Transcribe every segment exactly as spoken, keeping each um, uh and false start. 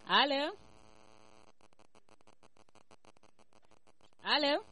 Alo? Alo?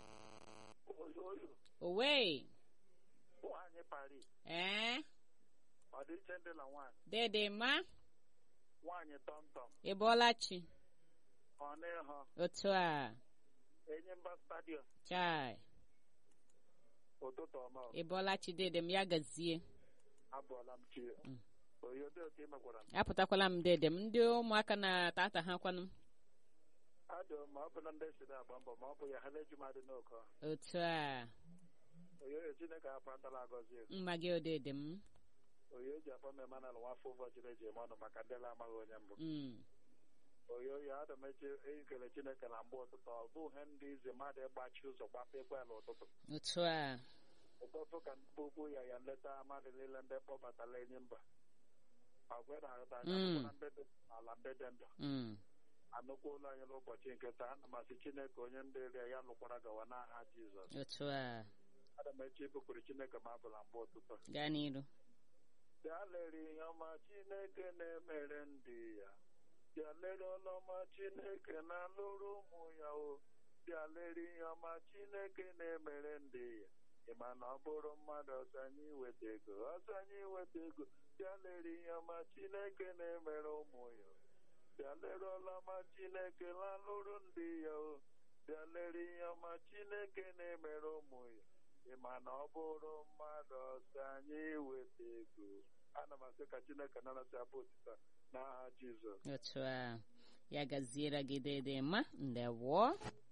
Owe? Nwaanyị Paris, Eh? ọ dị iche ndị na nwaanyị. Dede ma? Nwaanyị tọmtọm, Ebolachi. ọ n'ịhụ, Otu a. Enyimba stadiọm, Chai. ụtụtụ ọma, Ebolachi dede m ya gazie. abụọla m chi. Mm. Oyo dị otu imekwara m. Apụtakwala m dede m ndị ụmụaka na-tata ha kwanụ. Adụ ma ọ bụ na ndị si na-agba mbọ ma ọ bụ ya ha na-eji mmadụ n'oke. Otu a. Oyo Chineke apatala agọzi ego. Mma gị odede m. Oyo ji akpọ mmemme na nwa afọ ụbọchị na-eji eme ọnụ maka ndị na-amaghị onye mbụ. Mm. Oyo ya ada m eche ikele Chineke na mgbe ụtụtụ ọ bụ ihe ndị izi mmadụ ịgbachi ụzọ gbapụ ekwela ụtụtụ. Otu a. Ụtụtụ ka ndị ukwu ya ya nleta mmadụ niile ndị kpọbatala enyi mba. Agwa na-ahụta anya Mm. na ndị dị n'ala ndị dị ndụ. Mm. Anụkwuola anyị n'ụbọchị nke taa ana masị Chineke onye ndị rie ya lụkwara gawa n'aha Jizọs. Otu a. Ana m eche ibukwuru Chineke ma abụla mgbe ụtụtụ. Gaa n'iru. Bịa lere ihe ọma Chineke na-emere ndị ya. Bịa lere ọlụ ọma Chineke na-alụrụ ụmụ ya o. Bịa lere ihe ọma Chineke na-emere ndị ya. Ị ma na ọ bụrụ mmadụ ọsọ anyị iweta ego ọsọ anyị iweta ego. Bịa lere ihe ọma Chineke na-emere ụmụ ya o. Bịa lere ọlụ ọma Chineke na-alụrụ ndị ya o. Bịa lere ihe ọma Chineke na-emere ụmụ ya. Ị ma na ọ bụrụ mmadụ ọsọ anyị iweta ego. Ana m asị ka Chineke nanasị abụ otita n'aha Jizọs. Otu a. Ya gaziere gị dede ma. Ndewo.